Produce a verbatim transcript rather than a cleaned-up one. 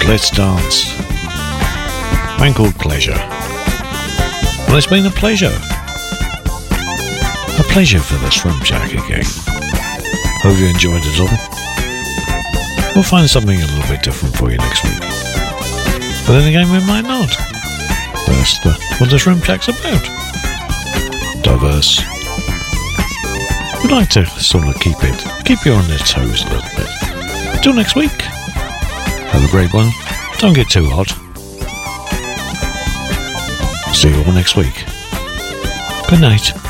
Let's Dance. Man called Pleasure. Well, it's been a pleasure. A pleasure for this Room Jack again. Hope you enjoyed it all. We'll find something a little bit different for you next week. But then again, we might not. That's the, what this Room Jack's about. Diverse. We'd like to sort of keep it, keep you on their toes a little bit. Till next week. Have a great one. Don't get too hot. See you all next week. Good night.